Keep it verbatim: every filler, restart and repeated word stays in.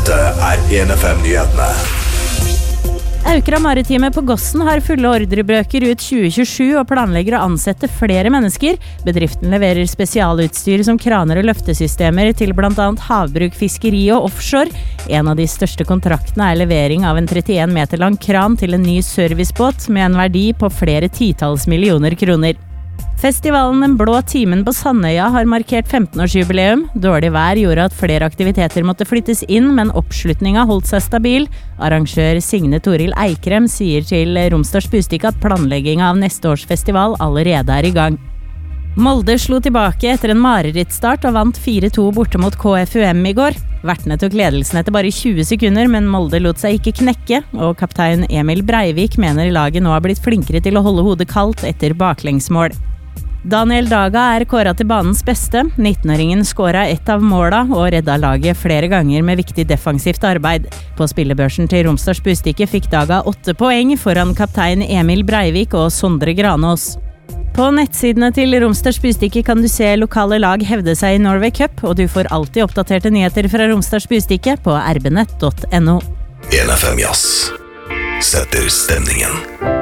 Dette er en F M-nyhetene. Aukra Maritime på Gossen har fulle ordrebøker ut tjue tjuesju og planlegger å ansette flere mennesker. Bedriften leverer spesialutstyr som kraner og løftesystemer til blant annet havbruk, fiskeri og offshore. En av de største kontraktene er levering av en trettien meter lang kran til en ny servicebåt med en verdi på flere titalls millioner kroner. Festivalen Den blå timen på Sandøya har markert femten-årsjubileum. Dårlig vær gjorde at flere aktiviteter måtte flyttes inn, men oppslutninga holdt seg stabil. Arrangør Signe Toril Eikrem sier til Romsdals Budstikke at planlegginga av neste års festival allerede er i gang. Molde slo tilbake etter en marerittstart og vant fire to borte mot K F U M i går. Vertene tok ledelsen etter bare tjue sekunder, men Molde lot seg ikke knekke, og kaptein Emil Breivik mener laget nå har blitt flinkere til å holde hodet kaldt etter baklengsmål. Daniel Daga er kåret til banens beste. nittenåringen skåret ett av måla og redda laget flere ganger med viktig defensivt arbeid. På spillebørsen til Romsdals Budstikke fikk Daga åtte poeng foran kaptein Emil Breivik og Sondre Granås. På nettsidene til Romsdals Budstikke kan du se lokale lag hevde seg i Norway Cup, og du får alltid oppdaterte nyheter fra Romsdals Budstikke på r b nett punktum n o. en F M Jazz setter stemningen.